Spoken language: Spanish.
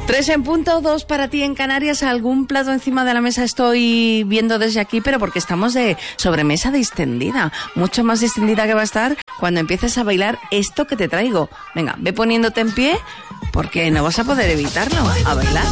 3 en punto, 2 para ti en Canarias. Algún plato encima de la mesa estoy viendo desde aquí, pero porque estamos de sobremesa distendida. Mucho más distendida que va a estar cuando empieces a bailar esto que te traigo. Venga, ve poniéndote en pie porque no vas a poder evitarlo. A bailar.